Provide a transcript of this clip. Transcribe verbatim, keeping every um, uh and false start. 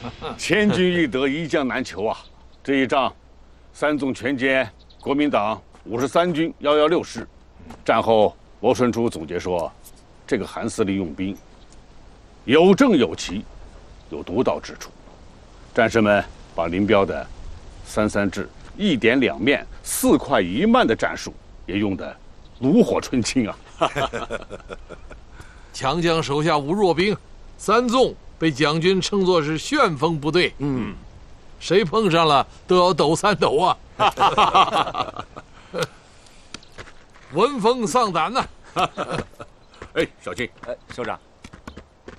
千军易得，一将难求啊！这一仗，三纵全歼国民党五十三军幺幺六师。战后，罗顺初总结说，这个韩司令用兵有正有奇，有独到之处。战士们把林彪的三三制、一点两面、四快一慢的战术也用得炉火纯青啊！ 强将手下无弱兵，三纵被蒋军称作是旋风部队。嗯，谁碰上了都要抖三抖啊！闻风丧胆呐！ 哎，小庆， 哎，首长。